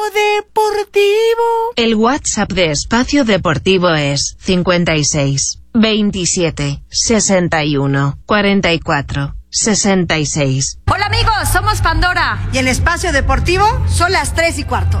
Deportivo. El WhatsApp de Espacio Deportivo es 56 27 61 44 66. Hola amigos, somos Pandora. Y en Espacio Deportivo son las 3:15.